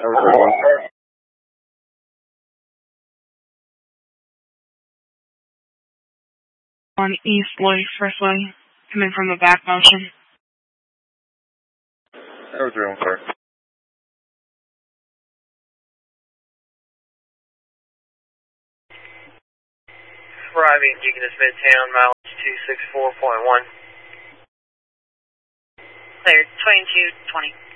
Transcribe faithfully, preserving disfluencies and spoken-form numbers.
On East Lloyd Expressway, coming from the back motion. Air three one four. Arriving Deaconess Midtown, mileage two six four point one. Cleared, twenty-two twenty.